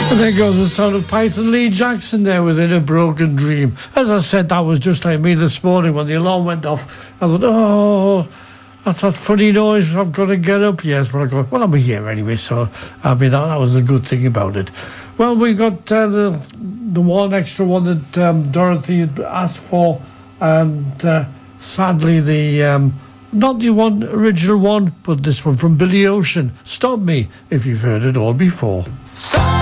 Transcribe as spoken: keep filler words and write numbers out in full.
And there goes the sound of Python Lee Jackson there within a broken dream. As I said, that was just like me this morning when the alarm went off. I thought, oh, that's that funny noise. I've got to get up. Yes, but I go, well, I'm here anyway, so I mean, that, that was the good thing about it. Well, we got uh, the the one extra one that um, Dorothy had asked for, and uh, sadly the um, not the one original one, but this one from Billy Ocean. Stop Me if you've heard it all before. Stop!